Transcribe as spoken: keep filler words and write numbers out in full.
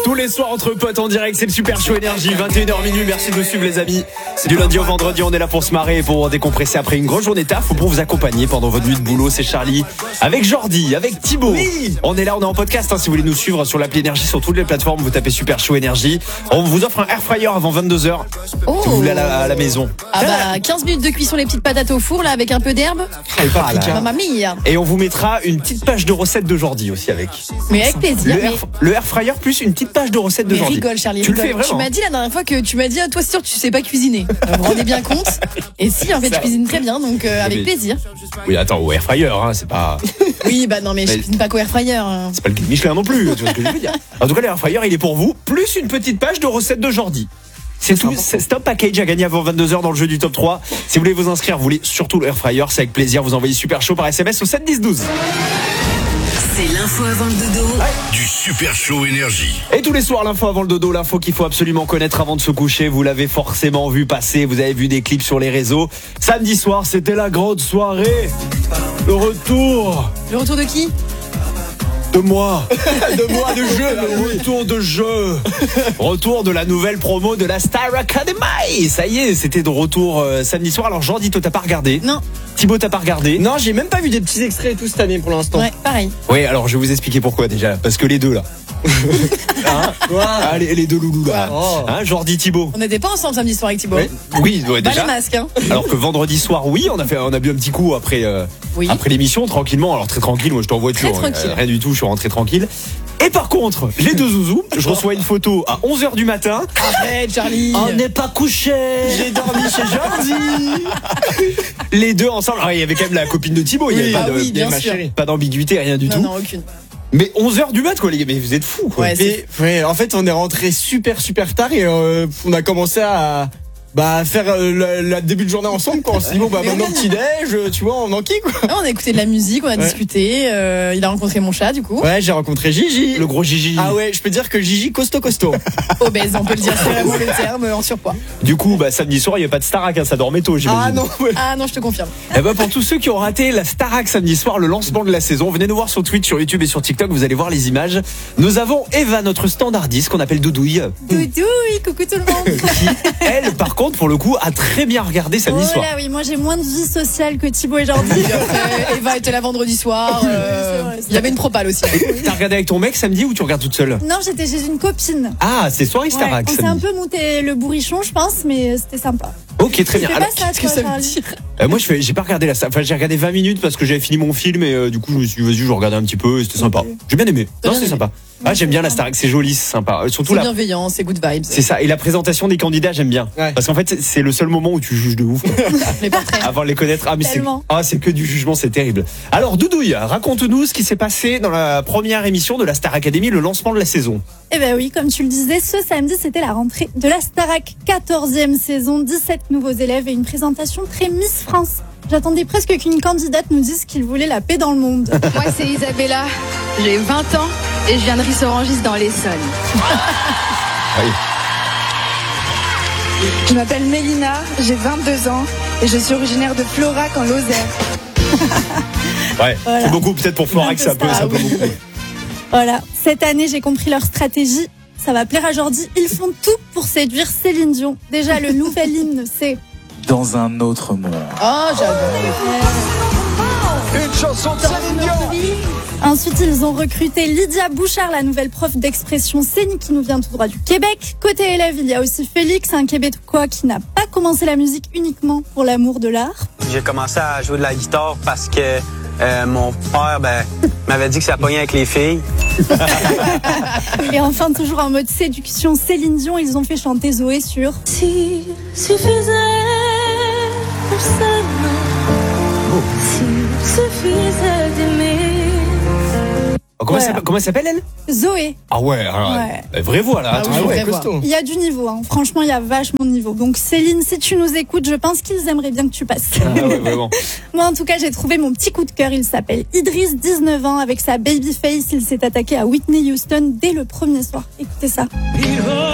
Tous les soirs entre potes en direct, c'est le Super Show Énergie, vingt et une heures minuit. Merci de nous suivre les amis. Du lundi au vendredi, on est là pour se marrer et pour décompresser après une grosse journée taf ou pour vous accompagner pendant votre nuit de boulot. C'est Charlie avec Jordi, avec Thibaut. Oui. On est là, on est en podcast hein, si vous voulez nous suivre sur l'appli Énergie, sur toutes les plateformes, vous tapez Super Show Énergie. On vous offre un air fryer avant vingt-deux heures. Oh. Si vous voulez à la, à la maison. Ah bah quinze minutes de cuisson, les petites patates au four là avec un peu d'herbe. Ah, Mamma mia. Et on vous mettra une petite page de recettes de Jordi aussi avec. Mais avec plaisir. Le, mais... air, le air fryer plus une petite page de recettes de mais Jordi. rigole Charlie, tu rigole. le fais vraiment. Tu m'as dit la dernière fois que tu m'as dit ah, toi c'est sûr tu sais pas cuisiner. Vous vous rendez bien compte? Et si en fait je cuisine très bien donc euh, avec mais... plaisir. Oui attends au air fryer hein, c'est pas. Oui bah non mais, mais... je cuisine pas qu'au air fryer. Hein. C'est pas le guide Michelin non plus, tu vois ce que je veux dire. En tout cas l'air fryer il est pour vous plus une petite page de recettes de Jordi. C'est tout, c'est Stop Package à gagner avant vingt-deux heures dans le jeu du top trois. Si vous voulez vous inscrire, vous voulez surtout le air fryer, c'est avec plaisir, vous envoyez Super Show par S M S au sept dix douze. C'est l'info avant le dodo du Super Show Énergie. Et tous les soirs, l'info avant le dodo, l'info qu'il faut absolument connaître avant de se coucher. Vous l'avez forcément vu passer, vous avez vu des clips sur les réseaux. Samedi soir, c'était la grande soirée. Le retour. Le retour de qui? De moi. De moi, de jeu. Le retour de jeu. Retour de la nouvelle promo de la Star Academy. Ça y est, c'était de retour euh, samedi soir. Alors Jordi, toi t'as pas regardé? Non. Thibaut, t'as pas regardé? Non, j'ai même pas vu des petits extraits et tout cette année pour l'instant. Ouais, pareil. Oui, alors je vais vous expliquer pourquoi déjà. Parce que les deux là. Hein ah, les, les deux loulous là. Oh. Hein, Jordi, Thibaut. On n'était pas ensemble samedi soir avec Thibaut. Oui, oui ouais, déjà. Pas les masques, hein. Alors que vendredi soir, oui, on a fait, on a bu un petit coup après, euh, oui. après l'émission tranquillement. Alors très tranquille, moi je t'envoie très toujours. Tranquille. Euh, rien du tout, je suis rentré tranquille. Et par contre, les deux zouzous, je reçois une photo à onze heures du matin. Arrête, Charlie. On n'est pas couché. J'ai dormi chez Jordi. Les deux ensemble. Alors, il y avait quand même la copine de Thibaut. Il y avait oui, pas, ah de, oui, bien sûr. pas d'ambiguïté, rien du non, tout. Non, aucune. Mais onze heures du mat, quoi, les gars. Mais vous êtes fous, quoi. Ouais, mais, ouais, en fait, on est rentré super, super tard et euh, on a commencé à. Bah faire euh, le, le début de journée ensemble quoi. On s'est dit bon bah maintenant petit déj, tu vois, on enquille quoi. Ah, on a écouté de la musique, on a ouais. discuté. Euh, il a rencontré mon chat du coup. Ouais, j'ai rencontré Gigi, le gros Gigi. Ah ouais, je peux dire que Gigi costaud costaud. Obèse, on peut le dire, c'est vraiment le terme en surpoids. Du coup, bah samedi soir, il y a pas de Starac, hein, ça dormait tôt, j'imagine. Ah non. Ouais. Ah non, je te confirme. Et bah pour tous ceux qui ont raté la Starac samedi soir, le lancement de la saison, venez nous voir sur Twitch, sur YouTube et sur TikTok, vous allez voir les images. Nous avons Eva, notre standardiste qu'on appelle Doudouille. Doudouille, coucou tout le monde. Qui, elle, par contre, pour le coup, a très bien regardé samedi oh soir. Là, oui, moi j'ai moins de vie sociale que Thibaut et Jordi. Après, Eva était là vendredi soir. Euh, vrai, il y avait une propale aussi. T'as regardé avec ton mec samedi ou tu regardes toute seule? Non, j'étais chez une copine. Ah, c'est soirée Starac. Ouais, on s'est un peu monté le bourrichon, je pense, mais c'était sympa. Ok, très bien. Alors, qu'est-ce que ça veut dire? euh, Moi, je fais, j'ai pas regardé la. Enfin, j'ai regardé vingt minutes parce que j'avais fini mon film et euh, du coup, je me suis dit, vas-y, je regardais un petit peu et c'était sympa. Okay. J'ai bien aimé. Non, c'est sympa. Ah, j'aime bien la Starac, c'est joli, c'est sympa. Surtout c'est la... bienveillant, c'est good vibes. C'est ça. Et la présentation des candidats, j'aime bien. Ouais. Parce qu'en fait, c'est le seul moment où tu juges de ouf. Les portraits. Avant de les connaître. Ah, mais c'est, ah, c'est que du jugement, c'est terrible. Alors, Doudouille, raconte-nous ce qui s'est passé dans la première émission de la Star Academy, le lancement de la saison. Eh ben oui, comme tu le disais, ce samedi, c'était la rentrée de la Starac, quatorzième saison, dix-sept nouveaux élèves et une présentation très Miss France. J'attendais presque qu'une candidate nous dise qu'il voulait la paix dans le monde. Moi, c'est Isabella, j'ai vingt ans et je viens de Rissorangis dans l'Essonne. Oui. Je m'appelle Mélina, j'ai vingt-deux ans et je suis originaire de Florac en Lozère. Ouais, voilà. C'est beaucoup peut-être pour Florac, ça peut, ça peut beaucoup. Voilà, cette année, j'ai compris leur stratégie. Ça va plaire à Jordi. Ils font tout pour séduire Céline Dion. Déjà, le nouvel hymne, c'est Dans un autre monde. Oh, j'adore. Une chanson de Céline Dion. Ensuite, ils ont recruté Lydia Bouchard, la nouvelle prof d'expression scénique qui nous vient tout droit du Québec. Côté élève, il y a aussi Félix, un Québécois qui n'a pas commencé la musique uniquement pour l'amour de l'art. J'ai commencé à jouer de la guitare parce que euh, mon père ben, m'avait dit que ça pognait avec les filles. Et enfin, toujours en mode séduction, Céline Dion, ils ont fait chanter Zoé sur Si suffisait seulement, oh. Si suffisait d'aimer. Comment, voilà. ça, comment elle s'appelle, elle? Zoé. Ah ouais, alors, ouais. Vraie voix là. Ah oui, ouais, costaud. Il y a du niveau, hein. Franchement, il y a vachement de niveau. Donc Céline, si tu nous écoutes, je pense qu'ils aimeraient bien que tu passes. Ah ouais, vraiment. Moi, en tout cas, j'ai trouvé mon petit coup de cœur. Il s'appelle Idriss, dix-neuf ans. Avec sa baby face, il s'est attaqué à Whitney Houston dès le premier soir. Écoutez ça.